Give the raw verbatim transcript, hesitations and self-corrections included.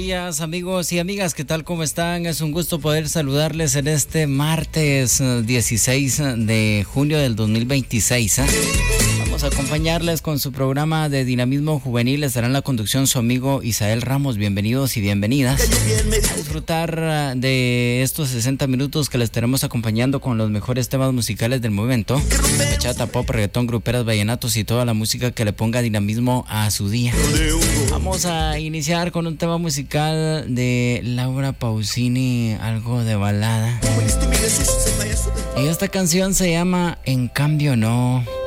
días, amigos y amigas, ¿qué tal? ¿Cómo están? Es un gusto poder saludarles en este martes dieciséis de junio del dos mil veintiséis. ¿eh? Vamos a acompañarles con su programa de Dinamismo Juvenil. Estará en la conducción su amigo Isael Ramos. Bienvenidos y bienvenidas. A disfrutar de estos sesenta minutos que les estaremos acompañando con los mejores temas musicales del momento. Bachata, pop, reggaetón, gruperas, vallenatos y toda la música que le ponga dinamismo a su día. Vamos a iniciar con un tema musical de Laura Pausini, algo de balada. Y esta canción se llama En Cambio No.